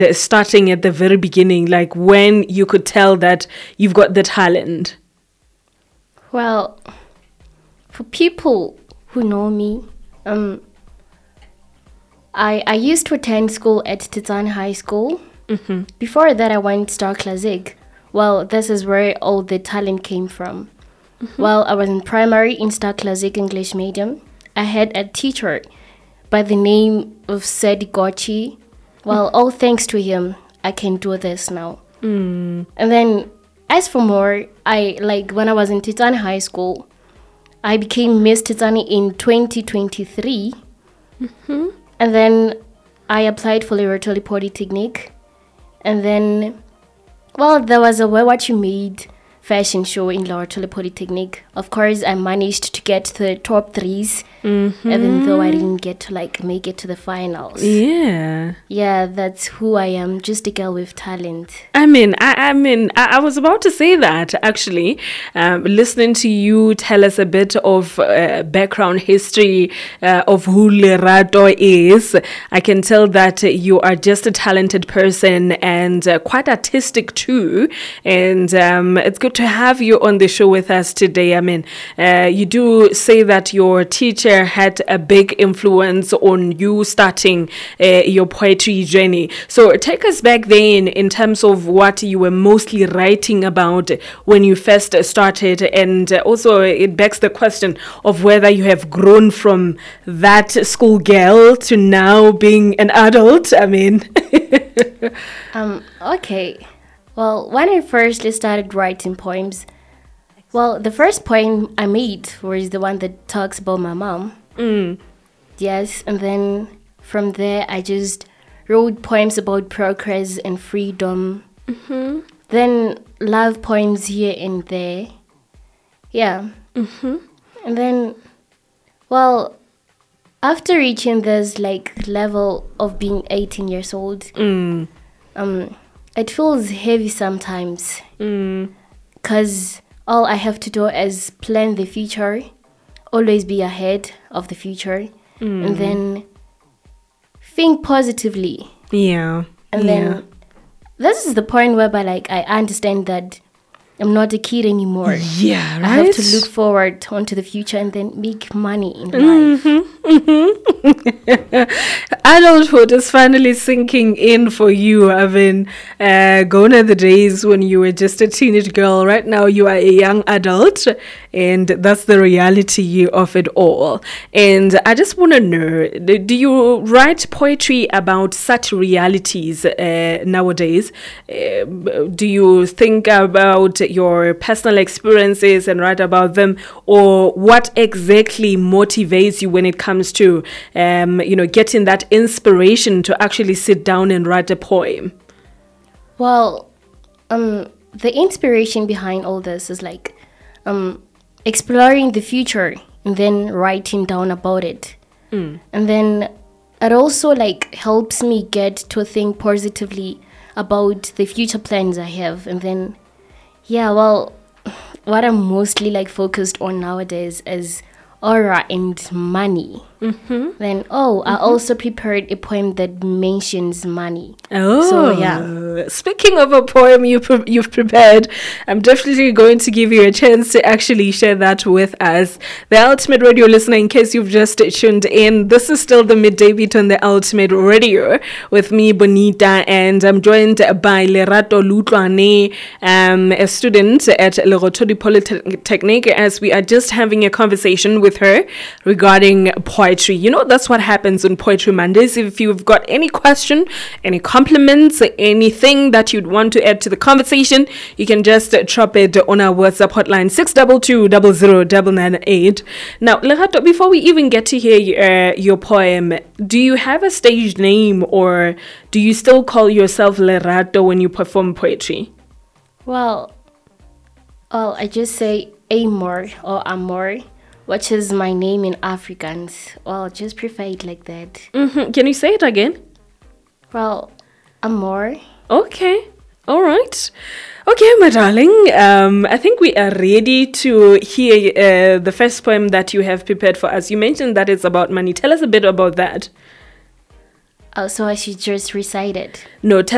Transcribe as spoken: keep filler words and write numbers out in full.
starting at the very beginning, like when you could tell that you've got the talent? Well, for people who know me, um, I I used to attend school at Tizan High School. Mm-hmm. Before that, I went Star Classic. Well, this is where all the talent came from. Mm-hmm. Well, I was in primary in Star Classic English medium. I had a teacher by the name of Sedi Gochi. Well, mm. all thanks to him, I can do this now. Mm. And then, as for more, I like when I was in Tizani High School, I became Miss Tizani in twenty twenty-three. Mm-hmm. And then I applied for Lerotoli Polytechnic. And then, well, there was a Where What You Made fashion show in Lerotoli Polytechnic. Of course, I managed to get to the top threes, mm-hmm. even though I didn't get to like make it to the finals. Yeah. Yeah, that's who I am, just a girl with talent. I mean, I, I mean, I, I was about to say that, actually. Um, listening to you tell us a bit of uh, background history uh, of who Lerato is, I can tell that you are just a talented person and uh, quite artistic too. And um, it's good to have you on the show with us today. I mean, uh, you do say that your teacher had a big influence on you starting uh, your poetry journey. So take us back then in terms of what you were mostly writing about when you first started, and also it begs the question of whether you have grown from that schoolgirl to now being an adult. I mean, um, okay. Well, when I first started writing poems, well, the first poem I made was the one that talks about my mom. Mm. Yes, and then from there I just wrote poems about progress and freedom. Mm-hmm. Then love poems here and there. Yeah. Mm-hmm. And then, well, after reaching this like level of being eighteen years old, Mm. um, it feels heavy sometimes. Mm. Because all I have to do is plan the future, always be ahead of the future, Mm. and then think positively. Yeah. And yeah. then this is the point whereby like I understand that I'm not a kid anymore. Yeah, right. I have to look forward onto the future and then make money in life. Mm-hmm, mm-hmm. Adulthood is finally sinking in for you. I mean, uh, gone are the days when you were just a teenage girl. Right now, you are a young adult, and that's the reality of it all. And I just want to know, do you write poetry about such realities uh, nowadays? Uh, do you think about your personal experiences and write about them, or what exactly motivates you when it comes to um, you know, getting that inspiration to actually sit down and write a poem? Well, um, the inspiration behind all this is like um, exploring the future and then writing down about it. Mm. And then it also like helps me get to think positively about the future plans I have. And then yeah, well, what I'm mostly like focused on nowadays is aura and money. Mm-hmm. Then, oh, mm-hmm. I also prepared a poem that mentions money. Oh, so yeah. Speaking of a poem you pre- you've prepared, I'm definitely going to give you a chance to actually share that with us. The Ultimate Radio listener, in case you've just tuned in, this is still the midday beat on the Ultimate Radio with me, Bonita, and I'm joined by Lerato Lutlwane, um, a student at Lerotoli Polytechnic, as we are just having a conversation with her regarding poetry. You know, that's what happens on Poetry Mondays. If you've got any question, any compliments, anything that you'd want to add to the conversation, you can just drop it on our WhatsApp hotline, six two two, zero zero nine nine eight. Now, Lerato, before we even get to hear uh, your poem, do you have a stage name, or do you still call yourself Lerato when you perform poetry? Well, well, I just say Amor or Amor, which is my name in Afrikaans. Well, just prefer it like that. Mm-hmm. Can you say it again? Well, Amor. Okay. All right. Okay, my darling. Um, I think we are ready to hear uh, the first poem that you have prepared for us. You mentioned that it's about money. Tell us a bit about that. Oh, so I should just recite it? No, tell